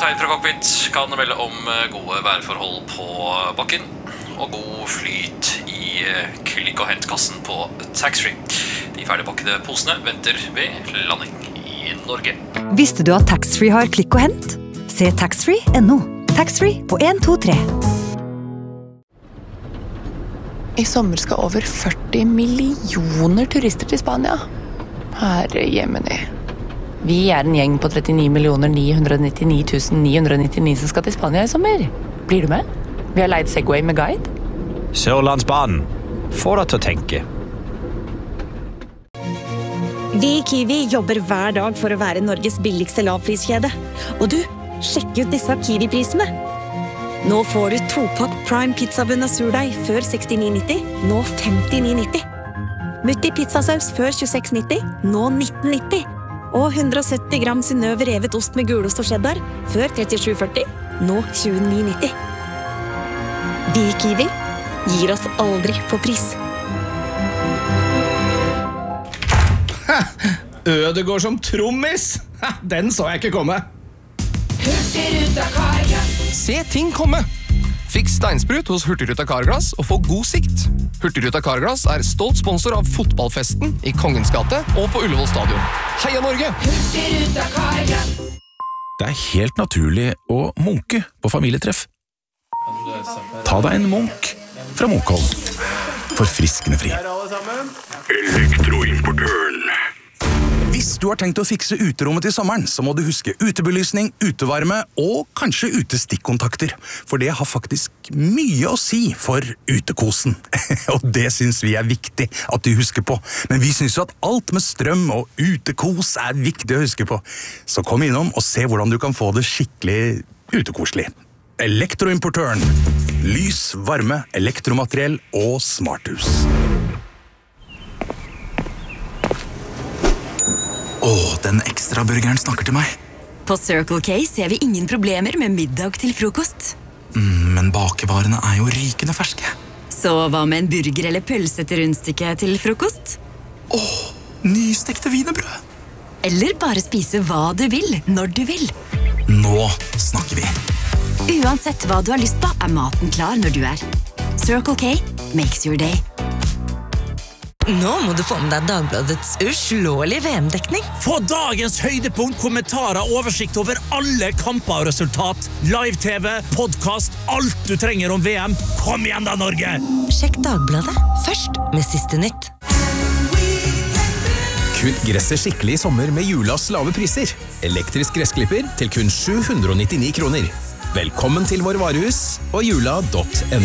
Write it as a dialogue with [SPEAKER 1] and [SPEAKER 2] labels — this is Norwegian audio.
[SPEAKER 1] kaptein fra cockpit kan melde om gode værforhold på bakken og god flyt i klikk- og hentkassen på taxfree. De ferdigpakkede posene venter ved landing i Norge.
[SPEAKER 2] Visste du at taxfree har klikk og hent? Se taxfree.no. Taxfree på 1, 2, 3.
[SPEAKER 3] I sommer skal over 40 millioner turister til Spania. Herre jemini. Vi en gjeng på 39.999.999 som skal til Spania i sommer. Blir du med? Vi har leid Segway med guide.
[SPEAKER 4] Sørlandsbanen. Få deg til å tenke.
[SPEAKER 5] Vi i Kiwi jobber hver dag for å være Norges billigste lavpriskjede. Og du, sjekk ut disse Kiwi-prisene. Nå får du 2-pakk Prime pizzabunn og surdeig før 69,90, nå 59,90. Mutti pizzasaus før 26,90, nå 19,90. Og 170 gram Synnøve revet ost med gulost og cheddar før 37,40, nå 29,90. Vi i Kiwi gir oss aldri på pris.
[SPEAKER 6] Ødegård som trommis! Den så jeg ikke komme.
[SPEAKER 7] Hurtigruta Carglass.
[SPEAKER 8] Se ting komme! Fiks steinsprut hos Hurtigruta Carglass og få god sikt. Hurtigruta Carglass stolt sponsor av fotballfesten i Kongens gate og på Ullevål stadion. Heia Norge!
[SPEAKER 7] Hurtigruta Carglass.
[SPEAKER 9] Det helt naturlig å munke på familietreff. Ta deg en munk fra Munkholm. Forfriskende fri. Elektroimportøren. Hvis du har tenkt å fikse uterommet til sommeren, så må du huske utebelysning, utevarme og kanskje utestikkontakter. For det har faktisk mye å si for utekosen. Og det synes vi viktig at du husker på. Men vi synes jo at alt med strøm og utekos viktig å huske på. Så kom innom og se hvordan du kan få det skikkelig utekoselig. Elektroimportøren. Lys, varme, elektromateriell og smarthus. Den ekstra burgeren snakker til meg.
[SPEAKER 10] På Circle K ser vi ingen problemer med middag til frokost.
[SPEAKER 9] Men bakevarene jo rykende ferske.
[SPEAKER 10] Så hva med en burger eller pølse til rundstykke til frokost?
[SPEAKER 9] Nystekte wienerbrød.
[SPEAKER 10] Eller bare spise hva du vil, når du vil.
[SPEAKER 9] Nå snakker vi.
[SPEAKER 10] Uansett hva du har lyst på, maten klar når du Circle K makes your day.
[SPEAKER 11] Nå må du få med deg Dagbladets uslåelige VM-dekning.
[SPEAKER 12] Få dagens høydepunkt, kommentarer, oversikt over alle kamper og resultat. Live-TV, podcast, alt du trenger om VM. Kom igjen da, Norge!
[SPEAKER 11] Sjekk Dagbladet først med siste nytt.
[SPEAKER 13] Kutt gresset skikkelig i sommer med Julas lave priser. Elektrisk gressklipper til kun 799 kroner. Velkommen til vår varehus og jula.no.